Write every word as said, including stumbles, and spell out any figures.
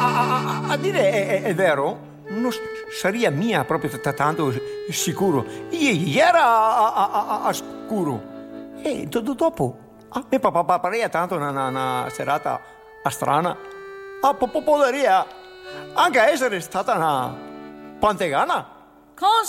a, a dire è, è, è vero, non sarebbe mia proprio t- tanto sicuro. Ieri era a, a, a, a scuro. E do, do, dopo, ah, mio papà parea tanto una, una, una serata strana. Ah, po- po- potrebbe anche essere stata una pantegana. Con